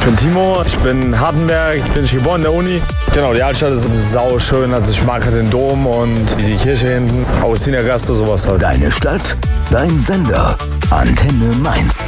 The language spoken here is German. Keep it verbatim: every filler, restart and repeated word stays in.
Ich bin Timo, ich bin in Hardenberg, ich bin nicht geboren in der Uni. Genau, die Altstadt ist sau schön, also ich mag halt den Dom und die Kirche hinten, Augustinergasse, sowas halt. Deine Stadt, dein Sender, Antenne Mainz.